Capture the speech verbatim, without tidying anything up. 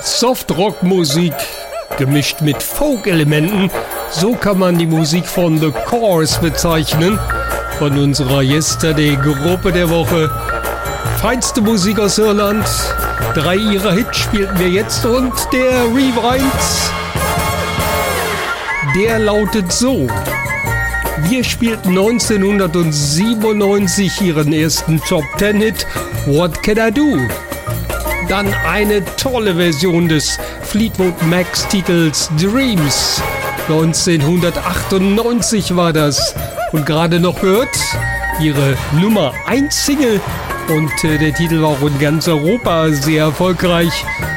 Softrock-Musik, gemischt mit Folk-Elementen. So kann man die Musik von The Corrs bezeichnen. Von unserer Yesterday-Gruppe der Woche. Feinste Musik aus Irland. Drei ihrer Hits spielten wir jetzt und der Rewind, der lautet so. Wir spielten neunzehnhundertsiebenundneunzig ihren ersten Top Ten Hit What Can I Do? Dann eine tolle Version des Fleetwood Macs Titels Dreams. neunzehnhundertachtundneunzig war das. Und gerade noch gehört, ihre Nummer eins Single. Und äh, der Titel war auch in ganz Europa sehr erfolgreich.